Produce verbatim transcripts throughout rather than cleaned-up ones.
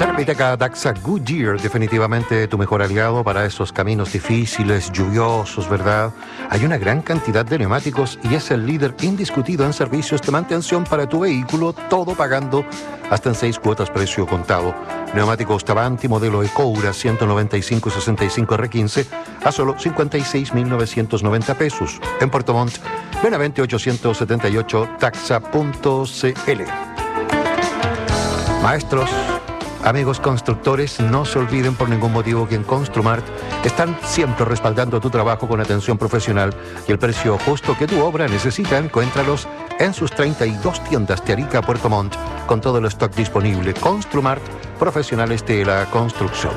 Cerviteca Daxa Goodyear, definitivamente tu mejor aliado para esos caminos difíciles, lluviosos, ¿verdad? Hay una gran cantidad de neumáticos y es el líder indiscutido en servicios de mantención para tu vehículo, todo pagando hasta en seis cuotas precio contado. Neumáticos Tavanti modelo Ecoura ciento noventa y cinco sesenta y cinco R quince a solo cincuenta y seis mil novecientos noventa pesos. En Puerto Montt, Benavente ochocientos setenta y ocho, taxa punto c l. Maestros, amigos constructores, no se olviden por ningún motivo que en Construmart están siempre respaldando tu trabajo con atención profesional y el precio justo que tu obra necesita. Encuéntralos en sus treinta y dos tiendas de Arica a Puerto Montt con todo el stock disponible. Construmart, profesionales de la construcción.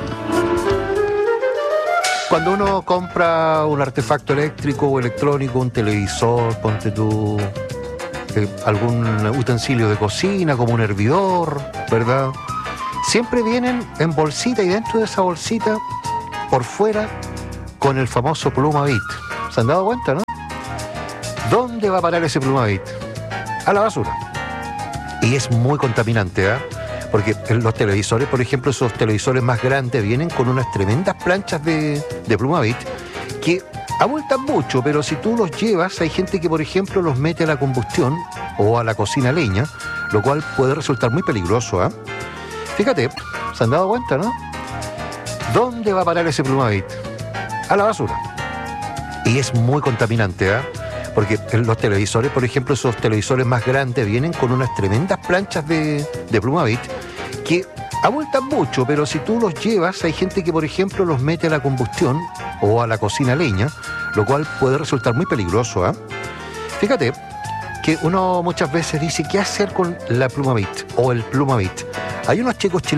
Cuando uno compra un artefacto eléctrico o electrónico, un televisor, ponte tú eh, algún utensilio de cocina como un hervidor, ¿verdad? Siempre vienen en bolsita y dentro de esa bolsita, por fuera, con el famoso Plumavit. ¿Se han dado cuenta, no? ¿Dónde va a parar ese Plumavit? A la basura. Y es muy contaminante, ¿ah? ¿eh? Porque los televisores, por ejemplo, esos televisores más grandes vienen con unas tremendas planchas de, de Plumavit que abultan mucho, pero si tú los llevas, hay gente que, por ejemplo, los mete a la combustión o a la cocina a leña, lo cual puede resultar muy peligroso, ¿ah? ¿eh? Fíjate, ¿se han dado cuenta, no? ¿Dónde va a parar ese Plumavit? A la basura. Y es muy contaminante, ¿ah? ¿eh? Porque los televisores, por ejemplo, esos televisores más grandes vienen con unas tremendas planchas de, de Plumavit que abultan mucho, pero si tú los llevas, hay gente que, por ejemplo, los mete a la combustión o a la cocina a leña, lo cual puede resultar muy peligroso, ¿ah? ¿eh? Fíjate que uno muchas veces dice, ¿qué hacer con la Plumavit o el Plumavit? Hay unos chicos chilenos